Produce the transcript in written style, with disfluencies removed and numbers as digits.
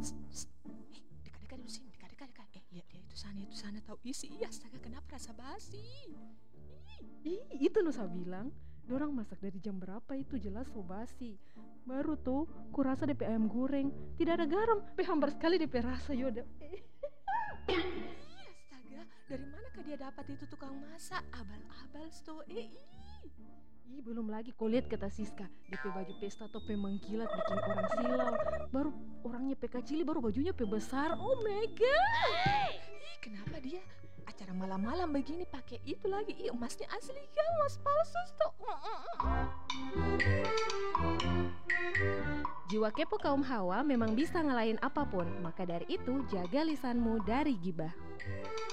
Dekat-dekat dulu sini, dekat-dekat. Lihat dia itu sana tahu isi. Astaga, kenapa rasa basi? Itu Nusa bilang, dorang masak dari jam berapa itu jelas so basi. Baru tuh, kurasa DP ayam goreng tidak ada garam, hambar sekali DP rasa Yoda. Astaga, dari manakah dia dapat itu tukang masak? Abal-abal sto. Belum lagi kau lihat kata Siska, DP baju pesta tope mengkilat bikin orang silau. Baru orangnya pe kecil, baru bajunya pe besar. Oh my god. Kenapa dia acara malam-malam begini pakai itu lagi? Emasnya asli kan, emas palsu sto. Jiwa kepo kaum Hawa memang bisa ngalahin apapun, maka dari itu jaga lisanmu dari gibah.